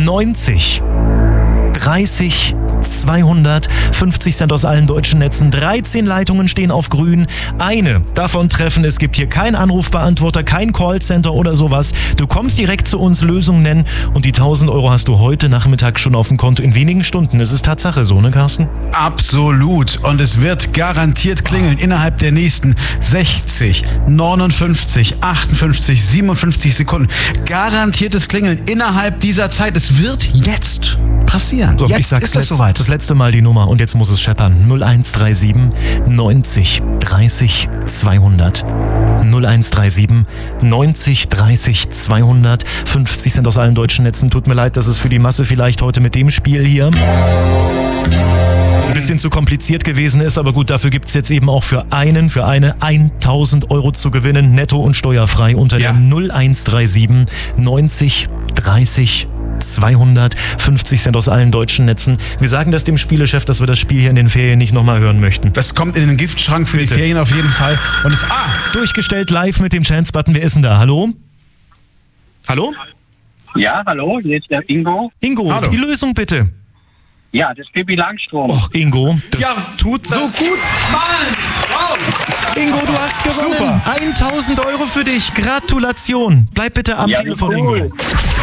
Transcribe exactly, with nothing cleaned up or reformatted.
neunzig, dreißig, zweihundert, fünfzig Cent aus allen deutschen Netzen, dreizehn Leitungen stehen auf grün, eine davon treffen, es gibt hier keinen Anrufbeantworter, kein Callcenter oder sowas. Du kommst direkt zu uns, Lösung nennen und die tausend Euro hast du heute Nachmittag schon auf dem Konto in wenigen Stunden. Es ist Tatsache so, ne Carsten? Absolut. Und es wird garantiert klingeln innerhalb der nächsten sechzig, neunundfünfzig, achtundfünfzig, siebenundfünfzig Sekunden. Garantiertes Klingeln innerhalb dieser Zeit. Es wird jetzt passieren. So, jetzt ich sag's ist das letzt, soweit. das letzte Mal die Nummer und jetzt muss es scheppern. null eins drei sieben, neunzig, dreißig, zweihundert. null eins drei sieben, neunzig, dreißig, zweihundert. fünfzig Cent aus allen deutschen Netzen. Tut mir leid, dass es für die Masse vielleicht heute mit dem Spiel hier ein bisschen zu kompliziert gewesen ist, aber gut, dafür gibt es jetzt eben auch für einen, für eine tausend Euro zu gewinnen, netto und steuerfrei unter Ja. der null eins drei sieben, neunzig, dreißig, zweihundert, fünfzig Cent aus allen deutschen Netzen. Wir sagen das dem Spielechef, dass wir das Spiel hier in den Ferien nicht nochmal hören möchten. Das kommt in den Giftschrank für Bitte. die Ferien auf jeden Fall. Und es, ah, Durchgestellt live mit dem Chance-Button. Wer ist denn da? Hallo? Hallo? Ja, hallo, hier ist der Ingo. Ingo, Hallo. die Lösung bitte. Ja, das ist Pippi Langstrom. Och, Ingo, das Ja, tut so gut. Mann! Wow! Ingo, du hast gewonnen. Super. tausend Euro für dich. Gratulation. Bleib bitte am Ja, Telefon, cool. Ingo.